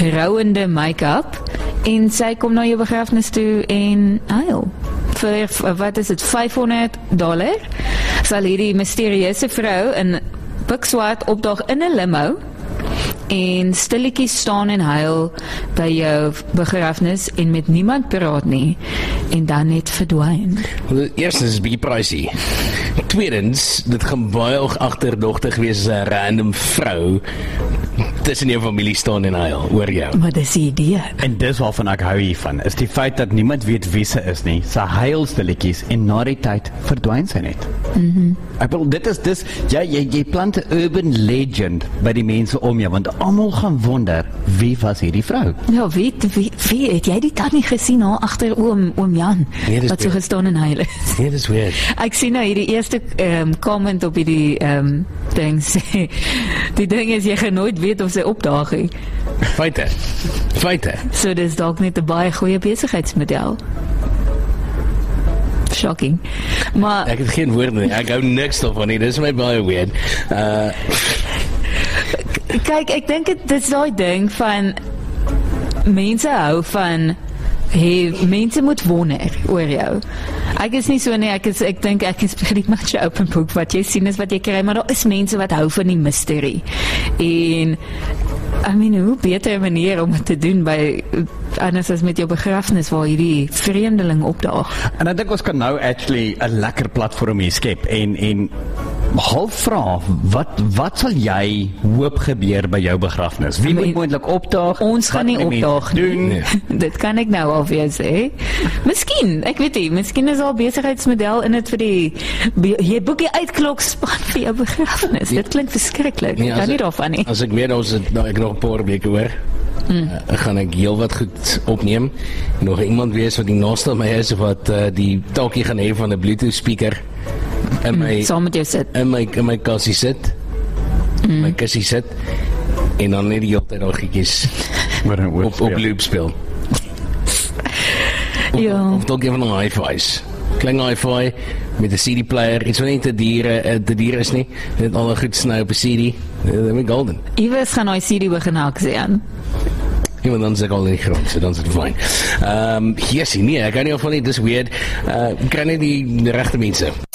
rouende make-up en sy kom na jou begrafnis toe en huil. Vir, wat is dit, $500 sal hierdie mysterieuse vrou in pikswart opdag in 'n limo en stilletjies staan en huil by jou begrafnis en met niemand praat nie en dan net verdwyn. Eerstens is het 'n bietjie pricey. Tweedens, dit gaan baie agterdogtig wees as 'n random vrou tussen jou familie staan en huil oor jou. Maar dis die idee. En dis waarvan ek hou hiervan, is die feit dat niemand weet wie sy is nie. Sy huil stilletjies en na die tyd verdwyn sy net. Ek bedoel, dit is jy plant 'n urban legend by die mense om jou, want almal gaan wonder, wie was hierdie vrou? Ja, wie het jy die tannie gesien daar agter oom Jan, Nee, dis wat so weird. gestaan en huil is? Nee, dis weird. Ek sien nou hierdie eerste comment op hierdie ding sê, die ding is, jy gaan nooit weet of sy opdaag nie. Feite. So dis dalk net 'n baie goeie besigheidsmodel. Shocking. Maar Ek het geen woorde nie, ek hou niks daarvan nie, dis my baie weird. kyk, ek dink dit is daai ding van mense hou van mense moet wonder oor jou. Ek is nie so nie, ek dink ek is pretty much 'n open book. Wat jy sien is wat jy kry, maar daar is mense wat hou van die mystery. En hoe beter manier om dit te doen by anders as met jou begrafnis waar hierdie vreemdeling opdaag. En ek dink ons kan nou actually 'n lekker platform hier skep en half vra, wat sal jy hoop gebeur by jou begrafnis? Wie moet moontlik opdaag? Ons gaan nie opdaag doen. nie. Dit kan ek nou al vir jou sê. Miskien, ek weet nie, miskien is al besigheidsmodel in dit vir jy boek die uitklokspan vir jou begrafnis. Dit klink verskriklik. Ek kan nie daarvan nie. As ek weet ek nog 'n paar weke hoor, gaan ek heel wat goed opneem. Nog iemand wees wat die naaste my is, wat die taakie gaan hê van 'n Bluetooth speaker in my Saam met jou sit. in my kassie sit. My kassie sit en dan net die hele tyd al gietjies op loop speel. Ja. Of dalk een van die hi-fi's. Klein hi-fi met 'n CD player, iets wat nie te duur is nie. Net al goed sny op 'n CD. Dit is golden. Iewers gaan hy CD begin hak sê aan. Ja, maar dan is ek al in die grond, so dan is dit fyn. Yes, nee, ek kan nie al van nie, dis weird. Kry net die regte mense.